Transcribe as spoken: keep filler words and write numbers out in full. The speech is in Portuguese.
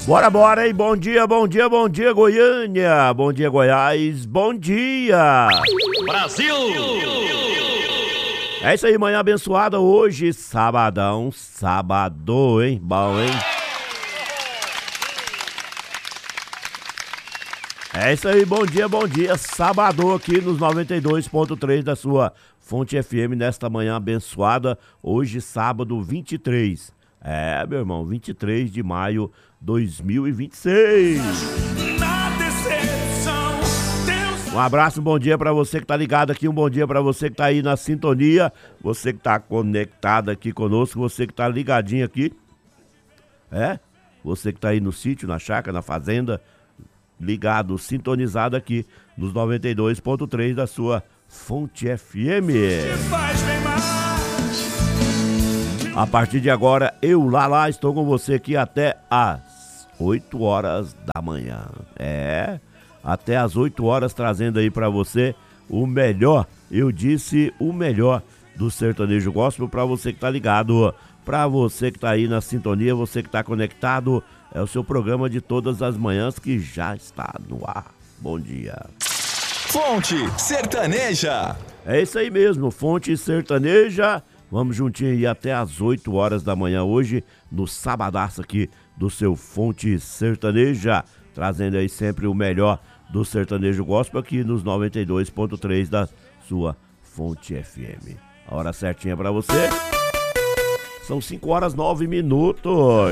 Bora, bora, hein? Bom dia, bom dia, bom dia, Goiânia. Bom dia, Goiás. Bom dia. Brasil. É isso aí, manhã abençoada hoje, sabadão, sábado, hein? Bom, hein? É isso aí, bom dia, bom dia, sábado aqui nos noventa e dois ponto três da sua Fonte F M nesta manhã abençoada, hoje sábado vinte e três. É, meu irmão, vinte e três de maio de dois mil e vinte e seis. Um abraço, um bom dia pra você que tá ligado aqui, um bom dia pra você que tá aí na sintonia, você que tá conectado aqui conosco, você que tá ligadinho aqui, é, você que tá aí no sítio, na chácara, na fazenda, ligado, sintonizado aqui nos noventa e dois ponto três da sua Fonte F M. A partir de agora, eu, Lala, estou com você aqui até às oito horas da manhã. É, até às oito horas, trazendo aí pra você o melhor, eu disse o melhor do sertanejo gospel pra você que tá ligado, pra você que tá aí na sintonia, você que tá conectado. É o seu programa de todas as manhãs que já está no ar. Bom dia. Fonte Sertaneja. É isso aí mesmo, Fonte Sertaneja. Vamos juntinho aí até às oito horas da manhã hoje, no sabadaço aqui do seu Fonte Sertaneja. Trazendo aí sempre o melhor do sertanejo gospel aqui nos noventa e dois ponto três da sua Fonte F M. A hora certinha pra você. São cinco horas nove minutos.